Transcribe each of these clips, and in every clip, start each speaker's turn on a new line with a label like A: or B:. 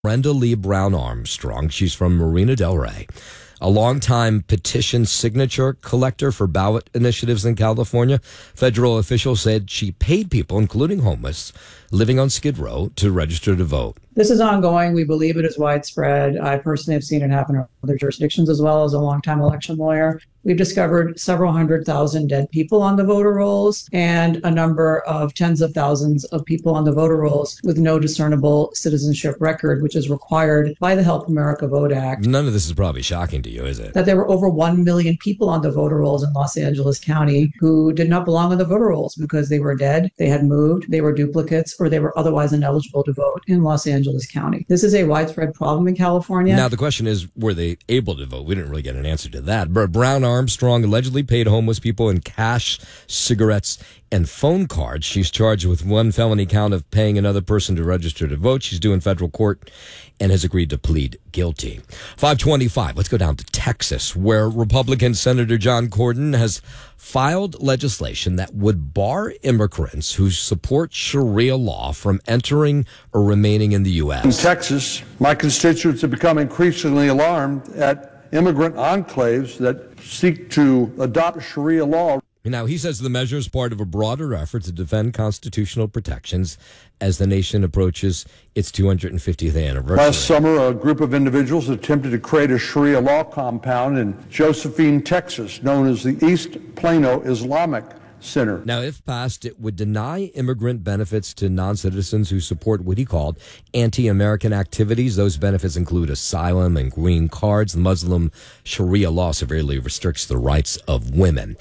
A: Brenda Lee Brown Armstrong. She's from Marina Del Rey, a longtime petition signature collector for ballot initiatives in California. Federal officials said she paid people, including homeless, living on Skid Row, to register to vote.
B: This is ongoing. We believe it is widespread. I personally have seen it happen in other jurisdictions as well. As a longtime election lawyer, we've discovered several 100,000 dead people on the voter rolls and a number of tens of thousands of people on the voter rolls with no discernible citizenship record, which is required by the Help America Vote Act.
A: None of this is probably shocking to you, is it?
B: That there were over 1 million people on the voter rolls in Los Angeles County who did not belong on the voter rolls because they were dead, they had moved, they were duplicates, or they were otherwise ineligible to vote in Los Angeles County. This is a widespread problem in California.
A: Now, the question is, were they able to vote? We didn't really get an answer to that. But Brown Armstrong allegedly paid homeless people in cash, cigarettes, and phone cards. She's charged with one felony count of paying another person to register to vote. She's due in federal court and has agreed to plead guilty. 525. Let's go down to Texas, where Republican Senator John Cornyn has filed legislation that would bar immigrants who support Sharia law from entering or remaining in the U.S.
C: In Texas, my constituents have become increasingly alarmed at immigrant enclaves that seek to adopt Sharia law.
A: Now, he says the measure is part of a broader effort to defend constitutional protections as the nation approaches its 250th anniversary.
C: Last summer, a group of individuals attempted to create a Sharia law compound in Josephine, Texas, known as the East Plano Islamic Center.
A: Now, if passed, it would deny immigrant benefits to non-citizens who support what he called anti-American activities. Those benefits include asylum and green cards. The Muslim Sharia law severely restricts the rights of women.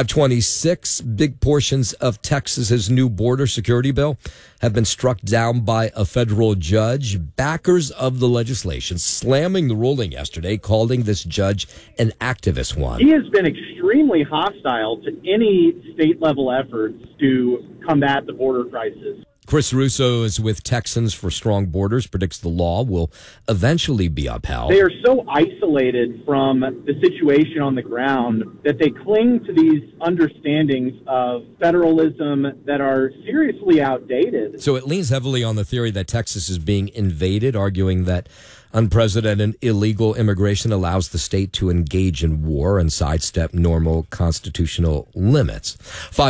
A: 526, big portions of Texas's new border security bill have been struck down by a federal judge. Backers of the legislation slamming the ruling yesterday, calling this judge an activist one.
D: He has been extremely hostile to any state-level efforts to combat the border crisis.
A: Chris Russo is with Texans for Strong Borders, predicts the law will eventually be upheld.
D: They are so isolated from the situation on the ground that they cling to these understandings of federalism that are seriously outdated.
A: So it leans heavily on the theory that Texas is being invaded, arguing that unprecedented illegal immigration allows the state to engage in war and sidestep normal constitutional limits.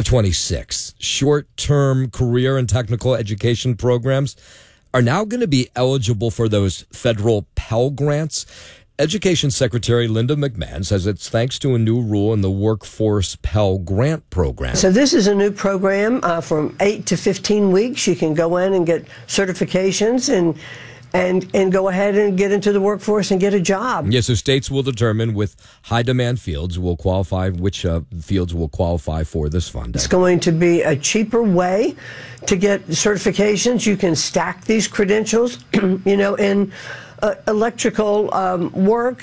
A: 526, short-term career and technical education programs are now going to be eligible for those federal Pell Grants. Education Secretary Linda McMahon says it's thanks to a new rule in the Workforce Pell Grant program.
E: So this is a new program from 8 to 15 weeks. You can go in and get certifications and go ahead and get into the workforce and get a job.
A: Yes, so states will determine with high demand fields will qualify, which fields will qualify for this funding.
E: It's going to be a cheaper way to get certifications. You can stack these credentials, in electrical work,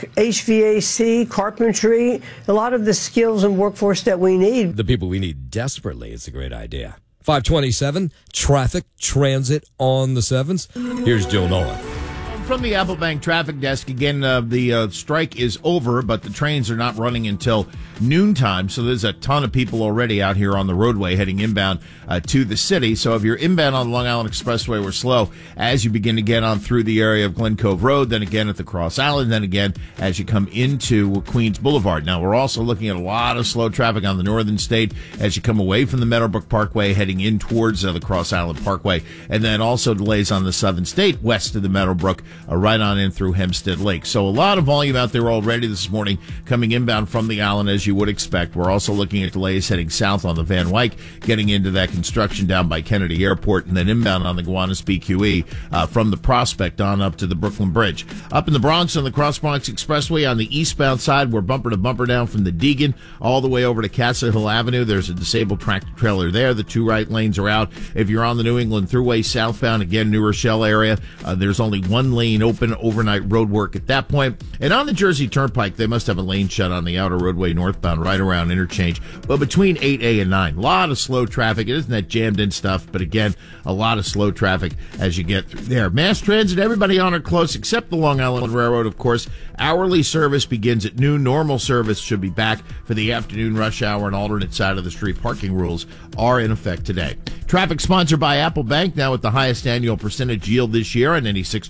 E: HVAC, carpentry, a lot of the skills and workforce that we need.
A: The people we need desperately. It's a great idea. 527, traffic, transit on the 7s. Here's Joe Nolan.
F: From the Apple Bank traffic desk, again, the strike is over, but the trains are not running until noontime, so there's a ton of people already out here on the roadway heading inbound to the city. So if you're inbound on the Long Island Expressway, we're slow as you begin to get on through the area of Glen Cove Road, then again at the Cross Island, then again as you come into Queens Boulevard. Now, we're also looking at a lot of slow traffic on the northern state as you come away from the Meadowbrook Parkway heading in towards the Cross Island Parkway, and then also delays on the southern state west of the Meadowbrook, right on in through Hempstead Lake. So a lot of volume out there already this morning coming inbound from the island, as you would expect. We're also looking at delays heading south on the Van Wyck, getting into that construction down by Kennedy Airport, and then inbound on the Gowanus BQE from the Prospect on up to the Brooklyn Bridge. Up in the Bronx on the Cross Bronx Expressway on the eastbound side, we're bumper to bumper down from the Deegan all the way over to Castle Hill Avenue. There's a disabled tractor trailer there. The two right lanes are out. If you're on the New England Thruway southbound, again, New Rochelle area, there's only one lane open, overnight road work at that point. And on the Jersey Turnpike, they must have a lane shut on the outer roadway northbound right around interchange. But between 8A and 9, a lot of slow traffic. It isn't that jammed in stuff, but again, a lot of slow traffic as you get through there. Mass transit, everybody on or close except the Long Island Railroad, of course. Hourly service begins at noon. Normal service should be back for the afternoon rush hour, and alternate side of the street parking rules are in effect today. Traffic sponsored by Apple Bank, now at the highest annual percentage yield this year on any 6 to 12 months.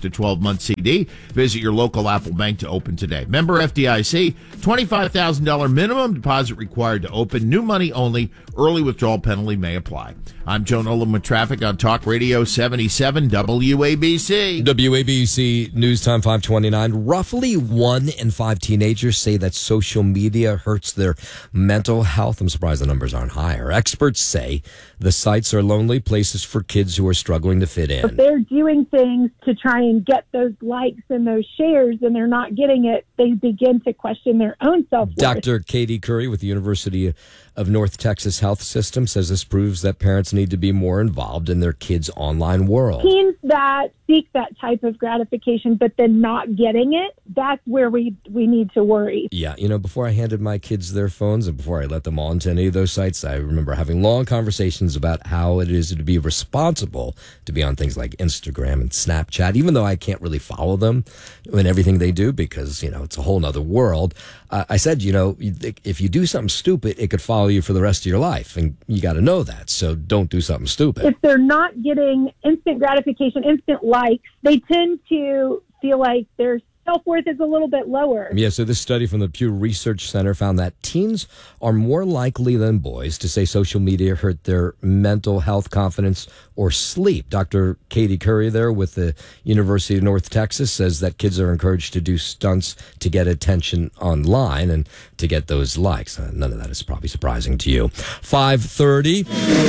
F: 12-month CD. Visit your local Apple Bank to open today. Member FDIC, $25,000 minimum deposit required to open. New money only. Early withdrawal penalty may apply. I'm Joe Nolan with traffic on Talk Radio 77 WABC.
A: WABC News Time 529. Roughly 1 in 5 teenagers say that social media hurts their mental health. I'm surprised the numbers aren't higher. Experts say the sites are lonely places for kids who are struggling to fit in.
G: If they're doing things to try and get those likes and those shares and they're not getting it, they begin to question their own self-worth.
A: Dr. Katie Curry with the University of North Texas Health System says this proves that parents need to be more involved in their kids' online world.
G: Teens that seek that type of gratification but then not getting it, that's where we need to worry.
A: Yeah, before I handed my kids their phones and before I let them on to any of those sites, I remember having long conversations about how it is to be responsible to be on things like Instagram and Snapchat, even though I can't really follow them in everything they do because, it's a whole nother world. I said, if you do something stupid, it could follow you for the rest of your life, and you got to know that. So don't do something stupid.
G: If they're not getting instant gratification, instant likes, they tend to feel like their self-worth is a little bit lower.
A: Yeah, so this study from the Pew Research Center found that teens are more likely than boys to say social media hurt their mental health, confidence, or sleep. Dr. Katie Curry there with the University of North Texas says that kids are encouraged to do stunts to get attention online and to get those likes. None of that is probably surprising to you. 5:30.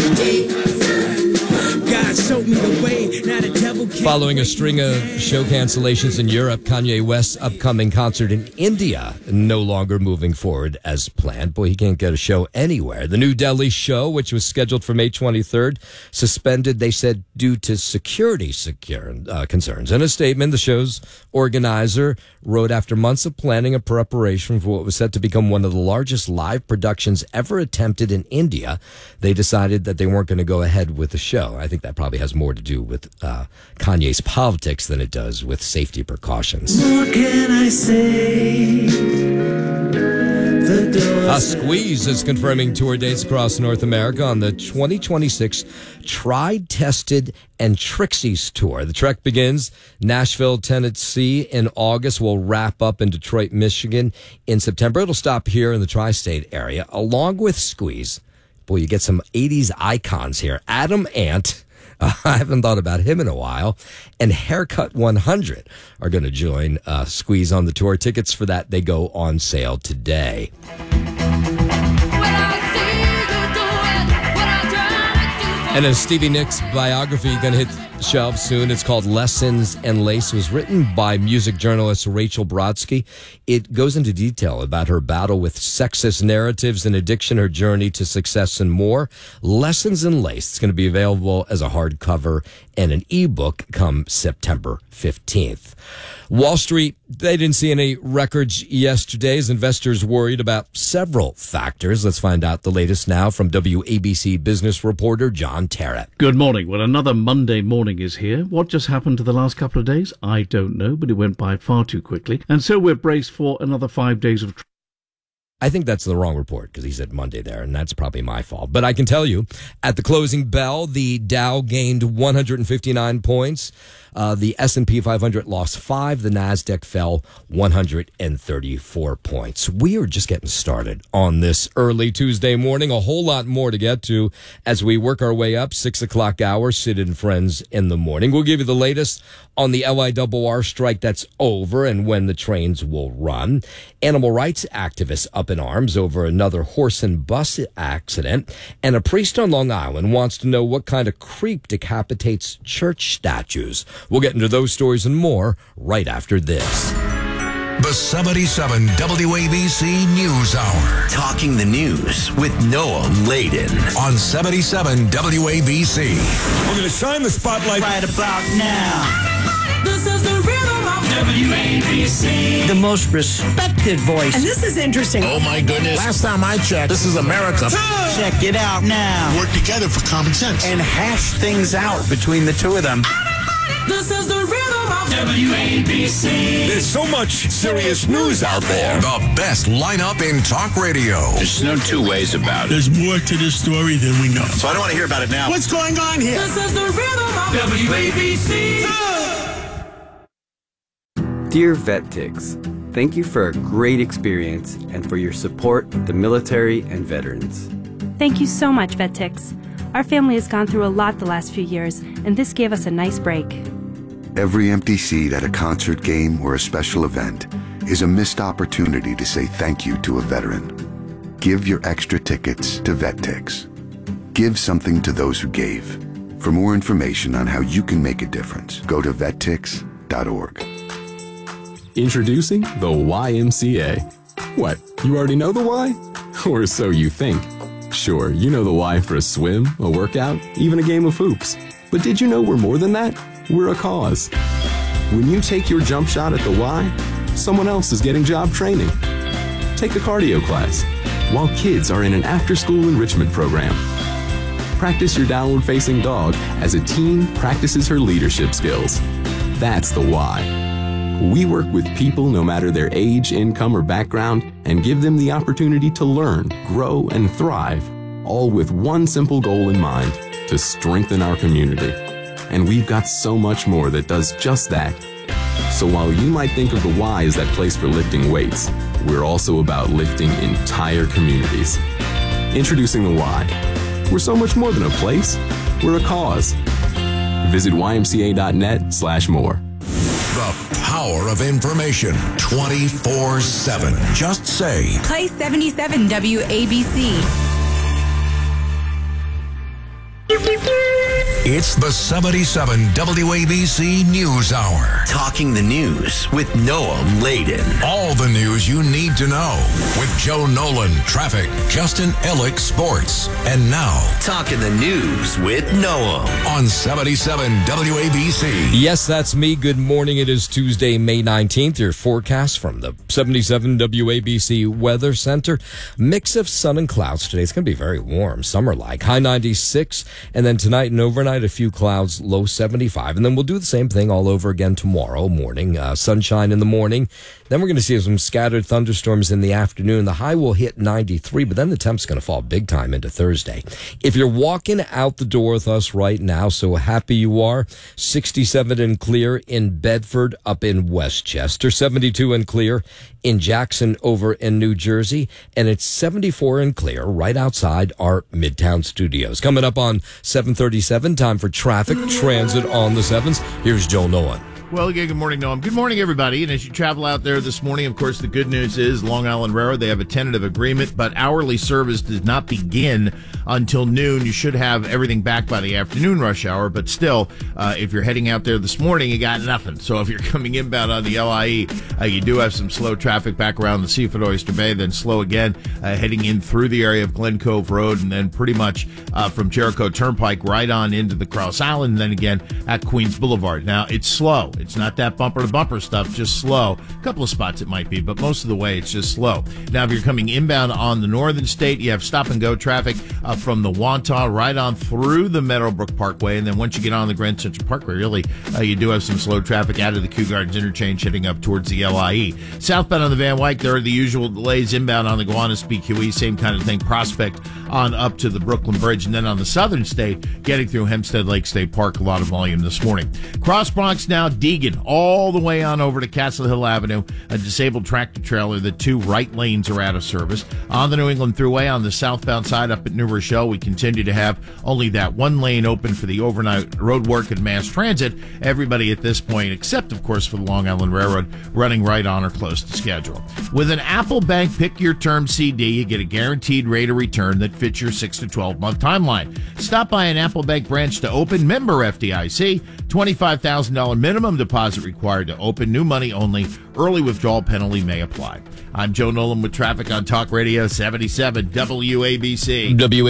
H: God showed me the way. Now the devil can't.
A: Following a string of show cancellations in Europe, Kanye West's upcoming concert in India no longer moving forward as planned. Boy, he can't get a show anywhere. The New Delhi show, which was scheduled for May 23rd, suspended, they said, due to security concerns. In a statement, the show's organizer wrote, after months of planning and preparation for what was set to become one of the largest live productions ever attempted in India, they decided that they weren't going to go ahead with the show. I think that probably has more to do with Kanye's politics than it does with safety precautions.
H: What can I say?
A: Squeeze is confirming tour dates across North America on the 2026 Tried, Tested, and Trixie's tour. The trek begins Nashville, Tennessee in August. Will wrap up in Detroit, Michigan in September. It'll stop here in the tri-state area. Along with Squeeze, boy, you get some 80s icons here. Adam Ant, I haven't thought about him in a while, and Haircut 100 are going to join Squeeze on the tour. Tickets for that, they go on sale today. And a Stevie Nicks biography going to hit shelves soon. It's called Lessons and Lace. It was written by music journalist Rachel Brodsky. It goes into detail about her battle with sexist narratives and addiction, her journey to success, and more. Lessons and Lace. It's going to be available as a hardcover and an ebook come September 15th. Wall Street, they didn't see any records yesterday as investors worried about several factors. Let's find out the latest now from WABC business reporter John Terrett.
I: Good morning. Well, another Monday morning is here. What just happened to the last couple of days? I don't know, but it went by far too quickly. And so we're braced for another 5 days of
A: I think that's the wrong report because he said Monday there, and that's probably my fault. But I can tell you, at the closing bell, the Dow gained 159 points. The S&P 500 lost 5. The NASDAQ fell 134 points. We are just getting started on this early Tuesday morning. A whole lot more to get to as we work our way up. 6 o'clock hour, Sid and Friends in the morning. We'll give you the latest on the LIRR strike that's over and when the trains will run. Animal rights activists up in arms over another horse and bus accident. And a priest on Long Island wants to know what kind of creep decapitates church statues. We'll get into those stories and more right after this.
J: The 77 WABC News Hour.
K: Talking the news with Noah Layden.
J: On 77 WABC.
H: We're going to shine the spotlight
K: right about now.
H: This is the rhythm of WABC.
L: The most respected voice.
M: And this is interesting.
N: Oh, my goodness. Last time I checked, this is America.
L: Check it out now.
N: Work together for common sense.
L: And hash things out between the two of them.
H: This is the rhythm of WABC. There's so much serious news out there.
J: The best lineup in talk radio.
K: There's no two ways about it.
N: There's more to this story than we know.
K: So I don't want to hear about it now.
N: What's going on here?
H: This is the rhythm of WABC.
M: Dear VetTix, thank you for a great experience and for your support of the military and veterans.
O: Thank you so much, VetTix. Our family has gone through a lot the last few years, and this gave us a nice break.
P: Every empty seat at a concert, game, or a special event is a missed opportunity to say thank you to a veteran. Give your extra tickets to VetTix. Give something to those who gave. For more information on how you can make a difference, go to vettix.org.
Q: Introducing the YMCA. What, you already know the why? Or so you think. Sure, you know the why for a swim, a workout, even a game of hoops. But did you know we're more than that? We're a cause. When you take your jump shot at the Y, someone else is getting job training. Take a cardio class, while kids are in an after-school enrichment program. Practice your downward-facing dog as a teen practices her leadership skills. That's the why. We work with people no matter their age, income, or background and give them the opportunity to learn, grow, and thrive, all with one simple goal in mind, to strengthen our community. And we've got so much more that does just that. So while you might think of the Y as that place for lifting weights, we're also about lifting entire communities. Introducing the Y. We're so much more than a place, we're a cause. Visit ymca.net/more.
J: The power of information 24/7. Just say,
R: Play 77 WABC.
J: it's the 77 WABC News Hour.
K: Talking the news with Noah Layden.
J: All the news you need to know with Joe Nolan, traffic, Justin Ellick, sports. And now,
K: Talking the news with Noah
J: on 77 WABC.
A: Yes, that's me. Good morning. It is Tuesday, May 19th. Your forecast from the 77 WABC Weather Center. Mix of sun and clouds today. It's going to be very warm, summer-like. High 96. And then tonight and overnight, a few clouds, low 75. And then we'll do the same thing all over again tomorrow morning. Sunshine in the morning. Then we're going to see some scattered thunderstorms in the afternoon. The high will hit 93, but then the temp's going to fall big time into Thursday. If you're walking out the door with us right now, so happy you are. 67 and clear in Bedford up in Westchester. 72 and clear in Jackson over in New Jersey. And it's 74 and clear right outside our Midtown studios. Coming up on 7:37, time for traffic, transit on the 7s. Here's Joel Nolan.
F: Well, again, good morning, Noam. Good morning, everybody. And as you travel out there this morning, of course, the good news is Long Island Railroad, they have a tentative agreement, but hourly service does not begin until noon. You should have everything back by the afternoon rush hour, but still, if you're heading out there this morning, you got nothing. So if you're coming inbound on the LIE, you do have some slow traffic back around the Seafood Oyster Bay, then slow again heading in through the area of Glen Cove Road, and then pretty much from Jericho Turnpike right on into the Cross Island, and then again at Queens Boulevard. Now, it's slow. It's not that bumper-to-bumper stuff, just slow. A couple of spots it might be, but most of the way it's just slow. Now, if you're coming inbound on the northern state, you have stop-and-go traffic from the Wantagh right on through the Meadowbrook Parkway, and then once you get on the Grand Central Parkway, really, you do have some slow traffic out of the Kew Gardens interchange heading up towards the LIE. Southbound on the Van Wyck, there are the usual delays. Inbound on the Gowanus BQE, same kind of thing. Prospect on up to the Brooklyn Bridge, and then on the southern state, getting through Hempstead Lake State Park, a lot of volume this morning. Cross Bronx now, Deegan, all the way on over to Castle Hill Avenue, a disabled tractor trailer. The two right lanes are out of service. On the New England Thruway, on the southbound side up at New Rochelle, we continue to have only that one lane open for the overnight road work and mass transit. Everybody at this point, except of course for the Long Island Railroad, running right on or close to schedule. With an Apple Bank Pick Your Term CD, you get a guaranteed rate of return that fits your 6 to 12 month timeline. Stop by an Apple Bank branch to open. Member FDIC. $25,000 minimum deposit required to open. New money only. Early withdrawal penalty may apply. I'm Joe Nolan with traffic on Talk Radio 77 WABC.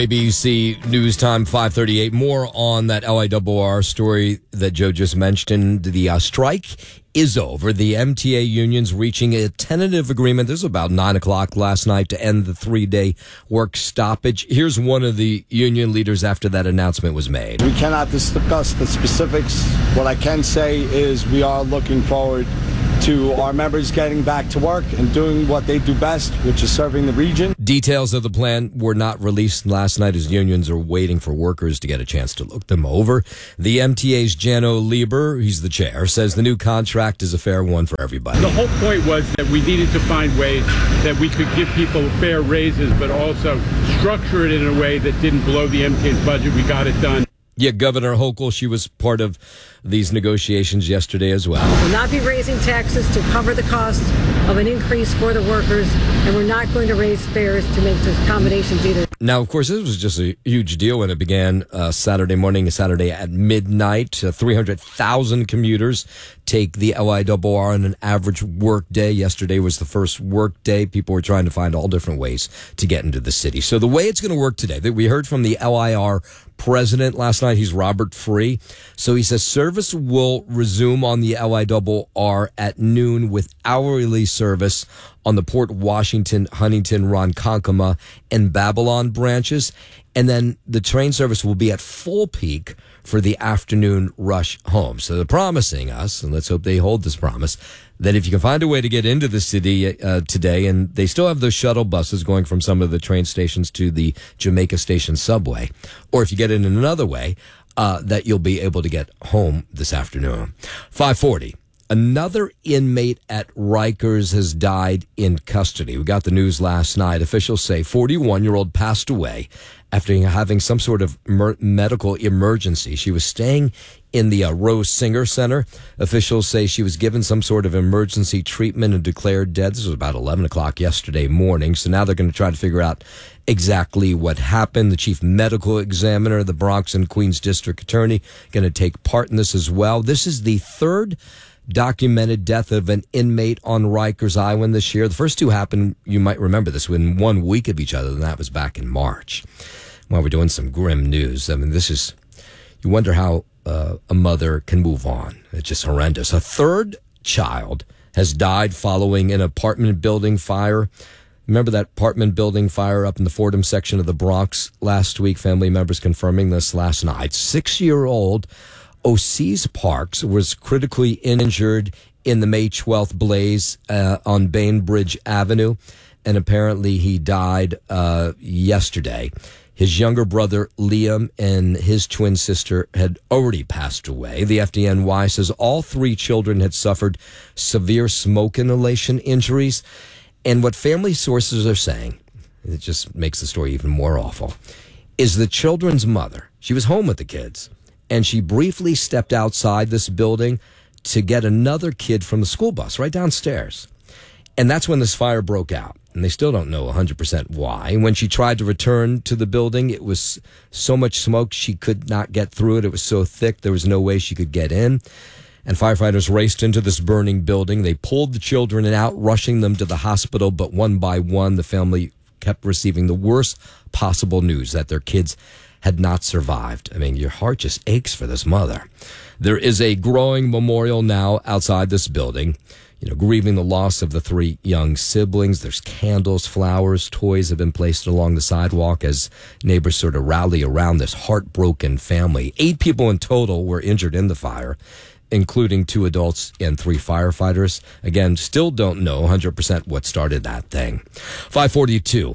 A: WABC News Time 5:38. More on that LIRR story that Joe just mentioned. The strike is over. The MTA unions reaching a tentative agreement. This was about 9 o'clock last night to end the 3-day work stoppage. Here's one of the union leaders after that announcement was made.
S: We cannot discuss the specifics. What I can say is we are looking forward to our members getting back to work and doing what they do best, which is serving the region.
A: Details of the plan were not released last night as unions are waiting for workers to get a chance to look them over. The MTA's Jano Lieber, he's the chair, says the new contract is a fair one for everybody.
T: The whole point was that we needed to find ways that we could give people fair raises, but also structure it in a way that didn't blow the MTA's budget. We got it done.
A: Yeah, Governor Hochul, she was part of these negotiations yesterday as well.
U: We'll not be raising taxes to cover the cost of an increase for the workers, and we're not going to raise fares to make the accommodations either.
A: Now, of course, this was just a huge deal when it began Saturday morning, Saturday at midnight. 300,000 commuters take the LIRR on an average work day. Yesterday was the first work day. People were trying to find all different ways to get into the city. So the way it's going to work today, that we heard from the LIR president last night, he's Robert Free. So he says service will resume on the LIRR at noon with hourly service on the Port Washington, Huntington, Ronkonkoma, and Babylon branches. And then the train service will be at full peak for the afternoon rush home. So they're promising us, and let's hope they hold this promise, that if you can find a way to get into the city today, and they still have those shuttle buses going from some of the train stations to the Jamaica Station subway, or if you get in another way, that you'll be able to get home this afternoon. 5:40. Another inmate at Rikers has died in custody. We got the news last night. Officials say 41-year-old passed away after having some sort of medical emergency. She was staying in the Rose Singer Center. Officials say she was given some sort of emergency treatment and declared dead. This was about 11 o'clock yesterday morning. So now they're going to try to figure out exactly what happened. The chief medical examiner, the Bronx and Queens District Attorney, going to take part in this as well. This is the third documented death of an inmate on Rikers Island this year. The first two happened, you might remember this, within 1 week of each other, and that was back in March. Well, we're doing some grim news. I mean, this is, you wonder how a mother can move on. It's just horrendous. A third child has died following an apartment building fire. Remember that apartment building fire up in the Fordham section of the Bronx last week? Family members confirming this last night. 6-year-old Osees Parks was critically injured in the May 12th blaze on Bainbridge Avenue, and apparently he died yesterday. His younger brother, Liam, and his twin sister had already passed away. The FDNY says all three children had suffered severe smoke inhalation injuries. And what family sources are saying, it just makes the story even more awful, is the children's mother. She was home with the kids, and she briefly stepped outside this building to get another kid from the school bus right downstairs. And that's when this fire broke out. And they still don't know 100% why. When she tried to return to the building, it was so much smoke she could not get through it. It was so thick, there was no way she could get in. And firefighters raced into this burning building. They pulled the children out, rushing them to the hospital. But one by one, the family kept receiving the worst possible news that their kids had not survived. I mean, your heart just aches for this mother. There is a growing memorial now outside this building, grieving the loss of the three young siblings. There's candles, flowers, toys have been placed along the sidewalk as neighbors sort of rally around this heartbroken family. 8 people in total were injured in the fire, including 2 adults and 3 firefighters. Again, still don't know 100% what started that thing. 5:42.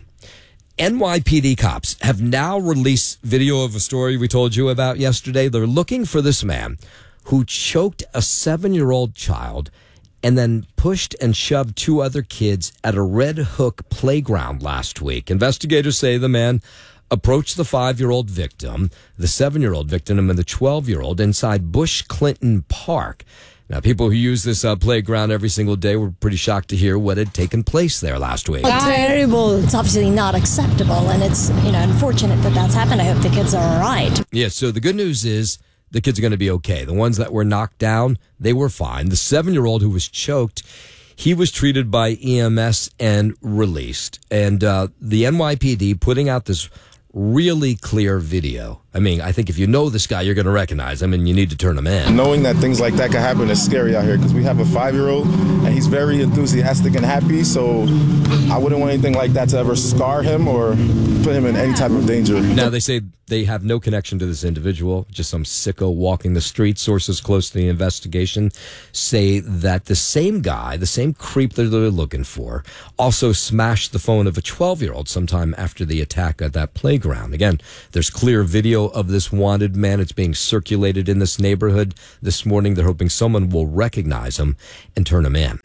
A: NYPD cops have now released video of a story we told you about yesterday. They're looking for this man who choked a 7-year-old child and then pushed and shoved 2 other kids at a Red Hook playground last week. Investigators say the man approached the 5-year-old victim, the 7-year-old victim, and the 12-year-old inside Bush Clinton Park. Now, people who use this playground every single day were pretty shocked to hear what had taken place there last week.
V: Terrible. It's obviously not acceptable, and it's unfortunate that that's happened. I hope the kids are all right.
A: Yeah, so the good news is the kids are going to be okay. The ones that were knocked down, they were fine. The 7-year-old who was choked, he was treated by EMS and released. And the NYPD putting out this really clear video I mean, I think if you know this guy, you're going to recognize him, and you need to turn him in.
B: Knowing that things like that can happen is scary out here because we have a 5-year-old, and he's very enthusiastic and happy, so I wouldn't want anything like that to ever scar him or put him in any type of danger.
A: Now, they say they have no connection to this individual, just some sicko walking the street. Sources close to the investigation say that the same guy, the same creep that they're looking for, also smashed the phone of a 12-year-old sometime after the attack at that playground. Again, there's clear video of this wanted man. It's being circulated in this neighborhood this morning. They're hoping someone will recognize him and turn him in.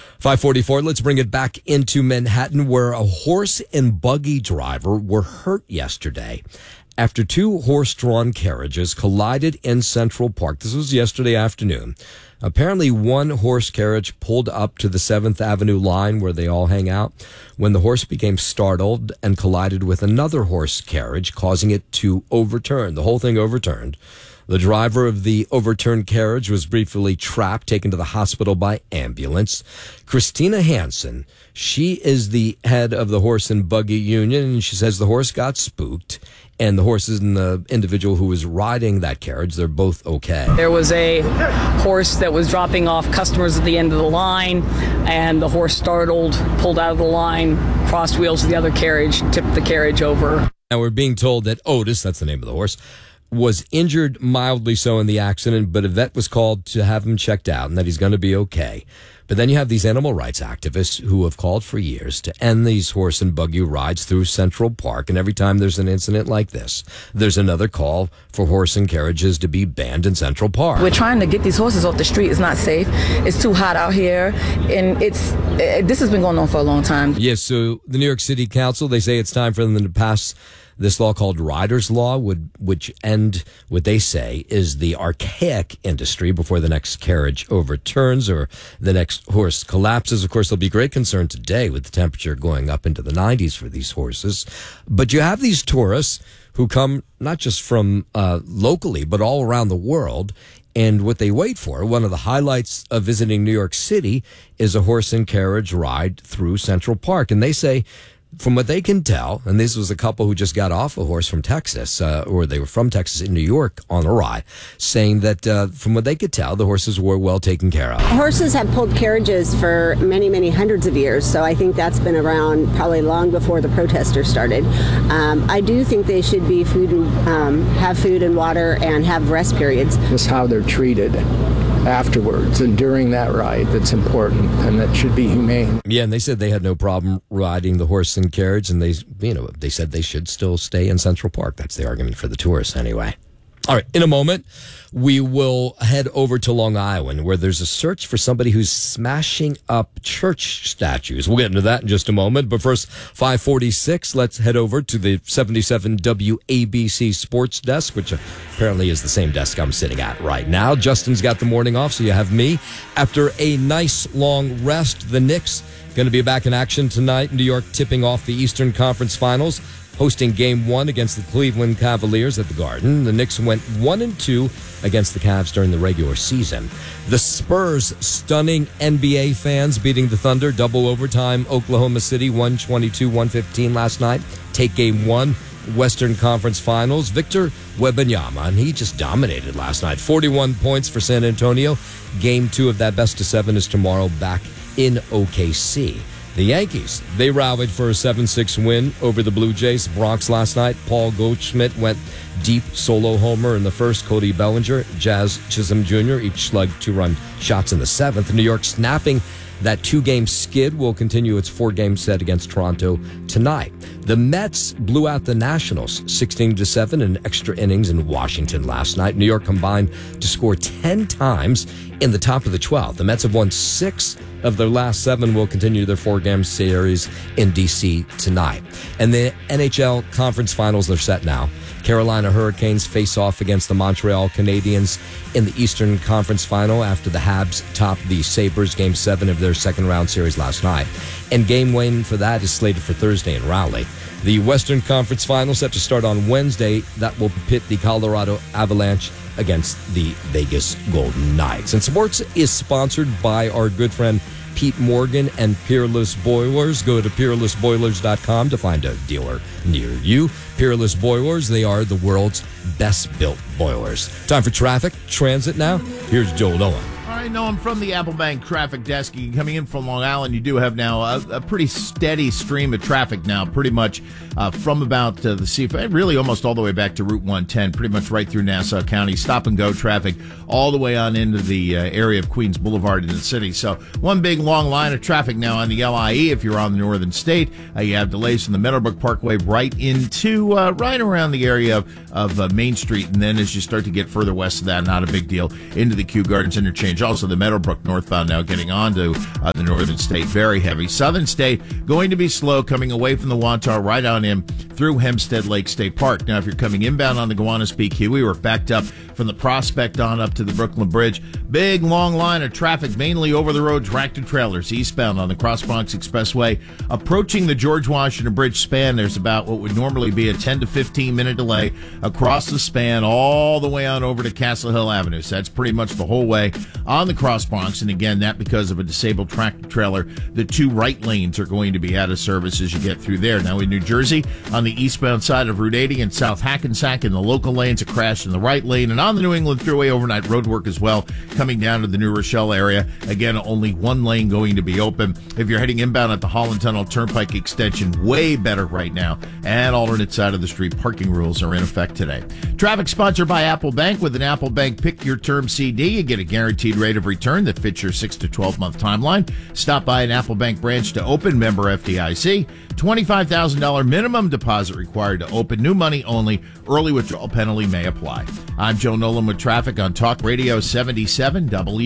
A: 5:44, let's bring it back into Manhattan, where a horse and buggy driver were hurt yesterday after two horse-drawn carriages collided in Central Park. This was yesterday afternoon. Apparently, one horse carriage pulled up to the 7th Avenue line where they all hang out when the horse became startled and collided with another horse carriage, causing it to overturn. The whole thing overturned. The driver of the overturned carriage was briefly trapped, taken to the hospital by ambulance. Christina Hansen, she is the head of the Horse and Buggy Union, and she says the horse got spooked, and the horses and the individual who was riding that carriage, they're both okay.
C: There was a horse that was dropping off customers at the end of the line, and the horse startled, pulled out of the line, crossed wheels to the other carriage, tipped the carriage over.
A: Now we're being told that Otis, that's the name of the horse, was injured mildly so in the accident, but a vet was called to have him checked out and that he's going to be okay. But then you have these animal rights activists who have called for years to end these horse and buggy rides through Central Park. And every time there's an incident like this, there's another call for horse and carriages to be banned in Central Park.
W: We're trying to get these horses off the street. It's not safe. It's too hot out here. And this has been going on for a long time.
A: Yes, so the New York City Council, they say it's time for them to pass this law called Rider's Law, which end what they say is the archaic industry before the next carriage overturns or the next horse collapses. Of course, there'll be great concern today with the temperature going up into the 90s for these horses. But you have these tourists who come not just from locally, but all around the world. And what they wait for, one of the highlights of visiting New York City, is a horse and carriage ride through Central Park. And they say, from what they can tell, and this was a couple who just got off a horse from Texas, or they were from Texas in New York on a ride, saying that from what they could tell, the horses were well taken care of.
X: Horses have pulled carriages for many, many hundreds of years, so I think that's been around probably long before the protesters started. I do think they should be have food and water and have rest periods.
Y: Just how they're treated afterwards and during that ride that's important, and that should be humane.
A: Yeah, and they said they had no problem riding the horse and carriage, and they said they should still stay in Central Park. That's the argument for the tourists anyway. All right, in a moment, we will head over to Long Island, where there's a search for somebody who's smashing up church statues. We'll get into that in just a moment. But first, 5:46, let's head over to the 77 WABC Sports Desk, which apparently is the same desk I'm sitting at right now. Justin's got the morning off, so you have me. After a nice long rest, the Knicks going to be back in action tonight. New York tipping off the Eastern Conference Finals, hosting Game 1 against the Cleveland Cavaliers at the Garden. The Knicks went 1-2 against the Cavs during the regular season. The Spurs stunning NBA fans, beating the Thunder double overtime. Oklahoma City 122-115 last night. Take Game 1, Western Conference Finals. Victor Wembanyama, and he just dominated last night. 41 points for San Antonio. Game 2 of that best-of-7 is tomorrow back in OKC. The Yankees, they rallied for a 7-6 win over the Blue Jays Bronx last night. Paul Goldschmidt went deep solo homer in the first. Cody Bellinger, Jazz Chisholm Jr. each slugged 2-run shots in the 7th. New York snapping that 2-game skid will continue its 4-game set against Toronto tonight. The Mets blew out the Nationals 16-7 in extra innings in Washington last night. New York combined to score 10 times in the top of the 12th. The Mets have won 6 of their last 7, will continue their 4-game series in D.C. tonight. And the NHL Conference Finals are set now. Carolina Hurricanes face off against the Montreal Canadiens in the Eastern Conference Final after the Habs topped the Sabres Game 7 of their second-round series last night. And game 1 for that is slated for Thursday in Raleigh. The Western Conference Final set to start on Wednesday. That will pit the Colorado Avalanche against the Vegas Golden Knights. And sports is sponsored by our good friend Pete Morgan and Peerless Boilers. Go to peerlessboilers.com to find a dealer near you. Peerless Boilers, they are the world's best built boilers. Time for traffic, transit now. Here's Joel Noah.
F: I know I'm from the Apple Bank traffic desk. Coming in from Long Island, you do have now a pretty steady stream of traffic now, pretty much from about the seafront, really almost all the way back to Route 110, pretty much right through Nassau County. Stop and go traffic all the way on into the area of Queens Boulevard in the city. So one big long line of traffic now on the LIE. If you're on the northern state, you have delays from the Meadowbrook Parkway right into right around the area of Main Street. And then as you start to get further west of that, not a big deal, into the Kew Gardens interchange. Also, the Meadowbrook northbound now getting onto the northern state, very heavy. Southern state going to be slow coming away from the Wantar right on in through Hempstead Lake State Park. Now, if you're coming inbound on the Gowanus Peak Huey, we're backed up from the Prospect on up to the Brooklyn Bridge. Big long line of traffic, mainly over the road, tractor trailers eastbound on the Cross Bronx Expressway. Approaching the George Washington Bridge span, there's about what would normally be a 10 to 15 minute delay across the span all the way on over to Castle Hill Avenue. So that's pretty much the whole way on the Cross Bronx. And again, that because of a disabled tractor trailer. The two right lanes are going to be out of service as you get through there. Now in New Jersey, on the eastbound side of Route 80 in South Hackensack, in the local lanes, a crash in the right lane. And on the New England Thruway, overnight road work as well, coming down to the New Rochelle area. Again, only one lane going to be open. If you're heading inbound at the Holland Tunnel Turnpike extension, way better right now. And alternate side of the street, parking rules are in effect today. Traffic sponsored by Apple Bank. With an Apple Bank Pick Your Term CD, you get a guaranteed rate of return that fits your 6 to 12 month timeline. Stop by an Apple Bank branch to open, member FDIC. $25,000 minimum deposit required to open. New money only. Early withdrawal penalty may apply. I'm Joe Nolan with traffic on Talk Radio 77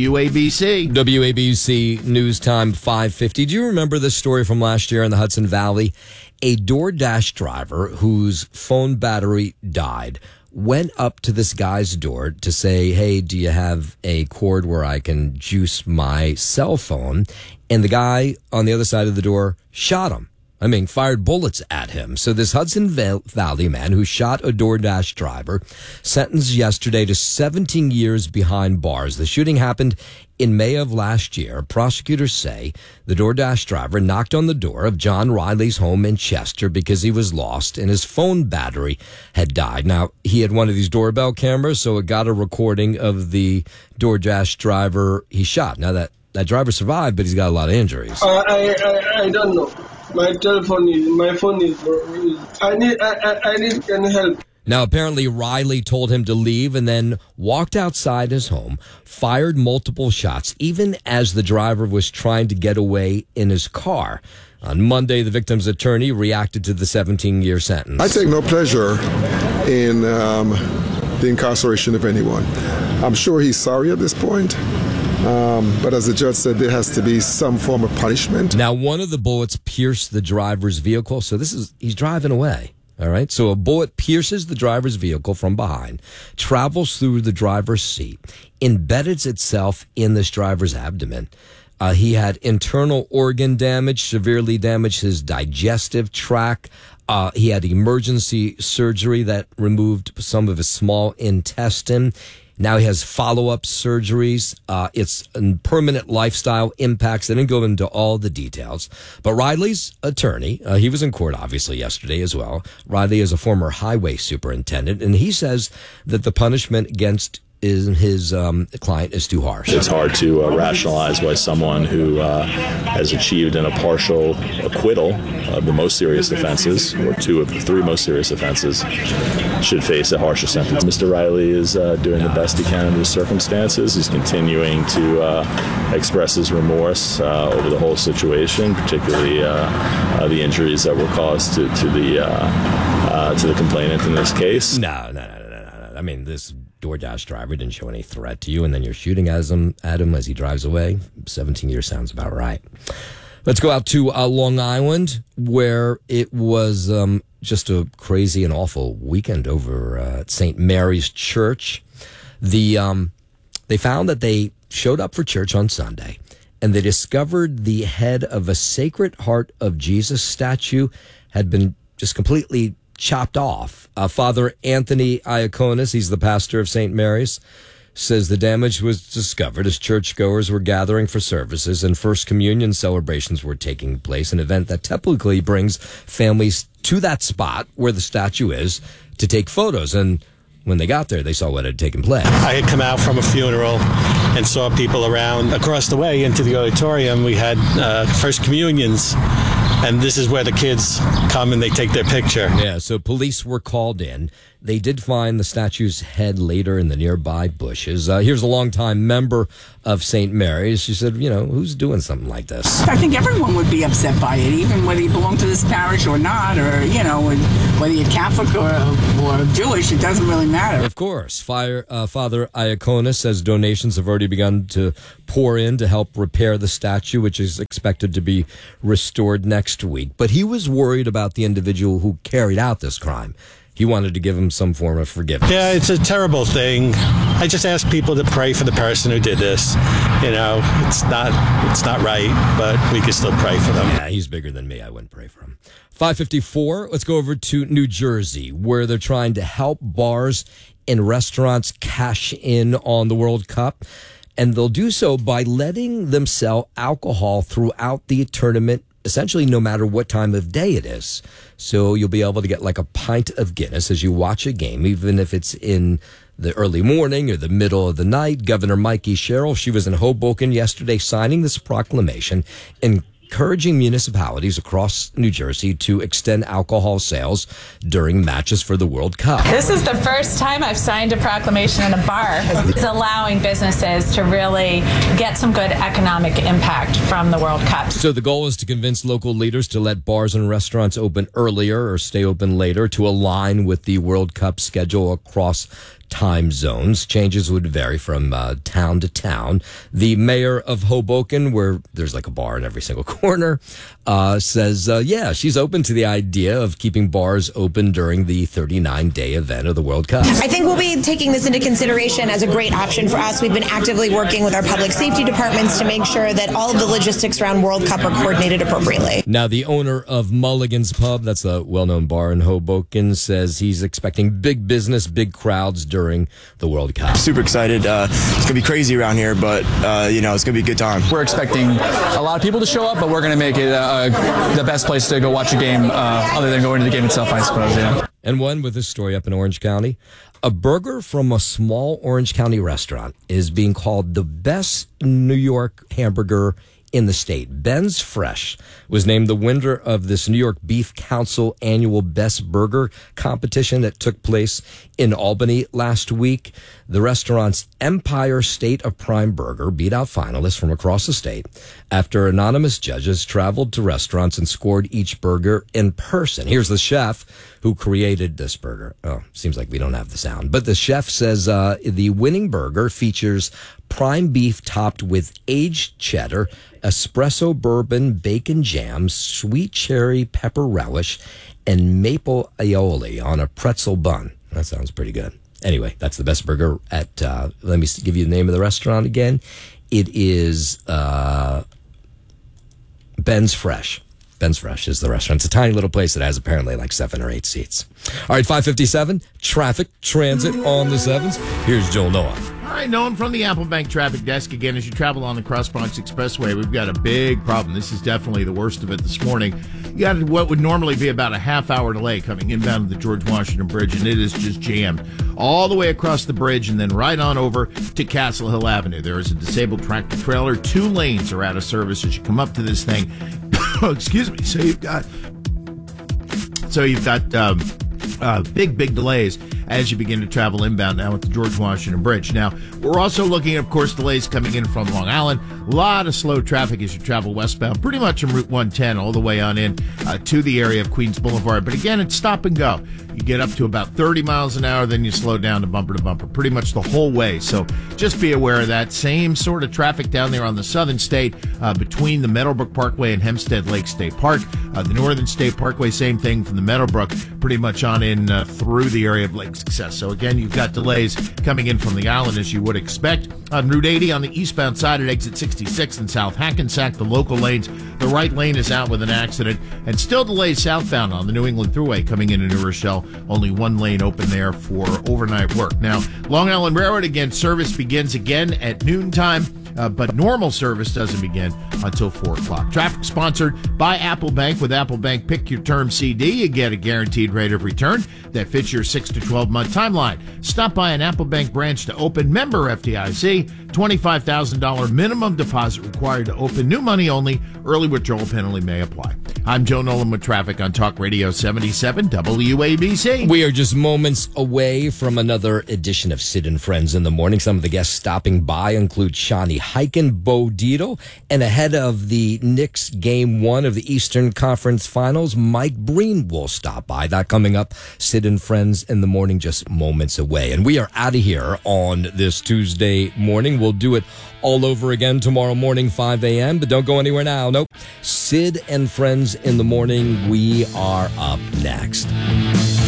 F: WABC.
A: WABC News Time 5:50. Do you remember this story from last year in the Hudson Valley? A DoorDash driver whose phone battery died went up to this guy's door to say, hey, do you have a cord where I can juice my cell phone? And the guy on the other side of the door shot him. I mean, fired bullets at him. So this Hudson Valley man who shot a DoorDash driver sentenced yesterday to 17 years behind bars. The shooting happened in May of last year. Prosecutors say the DoorDash driver knocked on the door of John Riley's home in Chester because he was lost and his phone battery had died. Now, he had one of these doorbell cameras, so it got a recording of the DoorDash driver he shot. Now, that driver survived, but he's got a lot of injuries.
D: I don't know. My phone is I need any help.
A: Now, apparently, Riley told him to leave and then walked outside his home, fired multiple shots, even as the driver was trying to get away in his car. On Monday, the victim's attorney reacted to the 17-year sentence.
E: I take no pleasure in the incarceration of anyone. I'm sure he's sorry at this point. But as the judge said, there has to be some form of punishment.
A: Now, one of the bullets pierced the driver's vehicle. So he's driving away. All right. So a bullet pierces the driver's vehicle from behind, travels through the driver's seat, embeds itself in this driver's abdomen. He had internal organ damage, severely damaged his digestive tract. He had emergency surgery that removed some of his small intestine. Now he has follow-up surgeries. It's permanent lifestyle impacts. They didn't go into all the details. But Riley's attorney, he was in court obviously yesterday as well. Riley is a former highway superintendent, and he says that the punishment against his client is too harsh.
G: It's hard to rationalize why someone who has achieved in a partial acquittal of the most serious offenses, or two of the three most serious offenses, should face a harsher sentence. Mr. Riley is doing the best he can under the circumstances. He's continuing to express his remorse over the whole situation, particularly the injuries that were caused to the complainant in this case.
A: No. I mean, this DoorDash driver didn't show any threat to you, and then you're shooting at him as he drives away. 17 years sounds about right. Let's go out to Long Island, where it was just a crazy and awful weekend over at St. Mary's Church. They found that they showed up for church on Sunday, and they discovered the head of a Sacred Heart of Jesus statue had been just completely chopped off. Father Anthony Iaconis, he's the pastor of St. Mary's, says the damage was discovered as churchgoers were gathering for services and First Communion celebrations were taking place, an event that typically brings families to that spot where the statue is to take photos. And when they got there, they saw what had taken place.
H: I had come out from a funeral and saw people around across the way into the auditorium. We had First Communions, and this is where the kids come and they take their picture.
A: Yeah, so police were called in. They did find the statue's head later in the nearby bushes. Here's a longtime member of St. Mary's. She said, who's doing something like this?
I: I think everyone would be upset by it, even whether you belong to this parish or not, or, whether you're Catholic or Jewish, it doesn't really matter.
A: Of course. Father Iaconis says donations have already begun to pour in to help repair the statue, which is expected to be restored next week. But he was worried about the individual who carried out this crime. He wanted to give him some form of forgiveness.
H: Yeah, it's a terrible thing. I just ask people to pray for the person who did this. It's not right, but we can still pray for them.
A: Yeah, he's bigger than me. I wouldn't pray for him. 5:54. Let's go over to New Jersey, where they're trying to help bars and restaurants cash in on the World Cup. And they'll do so by letting them sell alcohol throughout the tournament, essentially no matter what time of day it is. So you'll be able to get like a pint of Guinness as you watch a game, even if it's in the early morning or the middle of the night. Governor Mikey Sherrill, she was in Hoboken yesterday signing this proclamation encouraging municipalities across New Jersey to extend alcohol sales during matches for the World Cup.
L: This is the first time I've signed a proclamation in a bar. It's allowing businesses to really get some good economic impact from the World Cup.
A: So the goal is to convince local leaders to let bars and restaurants open earlier or stay open later to align with the World Cup schedule across time zones. Changes would vary from town to town. The mayor of Hoboken, where there's like a bar in every single corner, says, she's open to the idea of keeping bars open during the 39-day event of the World Cup.
M: I think we'll be taking this into consideration as a great option for us. We've been actively working with our public safety departments to make sure that all of the logistics around World Cup are coordinated appropriately.
A: Now, the owner of Mulligan's Pub, that's a well-known bar in Hoboken, says he's expecting big business, big crowds during the World Cup.
N: Super excited. It's going to be crazy around here, but, it's going to be a good time.
Z: We're expecting a lot of people to show up, but we're going to make it the best place to go watch a game other than going to the game itself, I suppose, yeah.
A: And one with this story up in Orange County. A burger from a small Orange County restaurant is being called the best New York hamburger in the state. Ben's Fresh was named the winner of this New York Beef Council annual Best Burger competition that took place in Albany last week. The restaurant's Empire State of Prime Burger beat out finalists from across the state after anonymous judges traveled to restaurants and scored each burger in person. Here's the chef who created this burger. Oh, seems like we don't have the sound. But the chef says the winning burger features prime beef topped with aged cheddar, espresso bourbon, bacon jam, sweet cherry pepper relish, and maple aioli on a pretzel bun. That sounds pretty good. Anyway, that's the best burger at, let me give you the name of the restaurant again. It is Ben's Fresh. Ben's Fresh is the restaurant. It's a tiny little place that has apparently like 7 or 8 seats. All right, 5:57, traffic, transit on the 7s. Here's Joel Noah.
F: All right, Noam from the Apple Bank traffic desk. Again, as you travel on the Cross Bronx Expressway, we've got a big problem. This is definitely the worst of it this morning. You got what would normally be about a half-hour delay coming inbound to the George Washington Bridge, and it is just jammed all the way across the bridge and then right on over to Castle Hill Avenue. There is a disabled tractor-trailer. 2 lanes are out of service as you come up to this thing. Excuse me. So you've got big delays as you begin to travel inbound now at the George Washington Bridge. Now, we're also looking at, of course, delays coming in from Long Island. A lot of slow traffic as you travel westbound, pretty much on Route 110 all the way on in to the area of Queens Boulevard. But again, it's stop and go. You get up to about 30 miles an hour, then you slow down to bumper, pretty much the whole way. So just be aware of that. Same sort of traffic down there on the southern state between the Meadowbrook Parkway and Hempstead Lake State Park. The northern state parkway, same thing from the Meadowbrook, pretty much on in through the area of Lake success. So again, you've got delays coming in from the island as you would expect. On Route 80 on the eastbound side at exit 66 in South Hackensack, the local lanes, the right lane is out with an accident, and still delays southbound on the New England Thruway coming into New Rochelle. Only one lane open there for overnight work. Now, Long Island Railroad, again, service begins again at noontime. But normal service doesn't begin until 4 o'clock. Traffic sponsored by Apple Bank. With Apple Bank, pick your term CD. You get a guaranteed rate of return that fits your 6 to 12-month timeline. Stop by an Apple Bank branch to open. Member FDIC. $25,000 minimum deposit required to open. New money only. Early withdrawal penalty may apply. I'm Joe Nolan with traffic on Talk Radio 77 WABC.
A: We are just moments away from another edition of Sid and Friends in the Morning. Some of the guests stopping by include Shawnee Heiken, Bo Dietl, and ahead of the Knicks Game 1 of the Eastern Conference Finals, Mike Breen will stop by. That coming up, Sid and Friends in the Morning, just moments away. And we are out of here on this Tuesday morning. We'll do it all over again tomorrow morning, 5 a.m., but don't go anywhere now. Nope. Sid and Friends in the Morning, we are up next.